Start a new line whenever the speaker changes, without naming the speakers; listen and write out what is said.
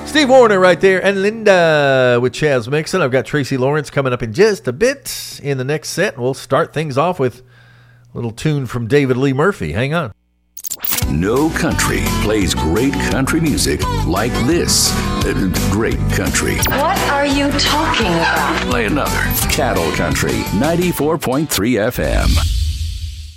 Steve Wariner right there, and Linda with Chaz Mixon. I've got Tracy Lawrence coming up in just a bit in the next set. We'll start things off with a little tune from David Lee Murphy. Hang on.
No country plays great country music like this. Great country.
What are you talking about?
Play another. Cattle Country, 94.3 FM.